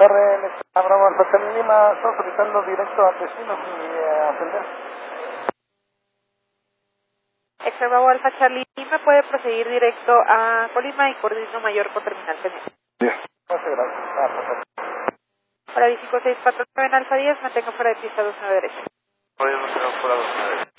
tardes, Bravo Alfa Charlie Lima, estoy solicitando directo a Destinos y atender. Extra Bravo Alfa Charlie Lima puede proseguir directo a Colima y coordino mayor con terminal pendiente. Bien. Muchas gracias. Para 564 en Alfa 10, mantenga fuera de pista 29 derecha. Podemos ser fuera de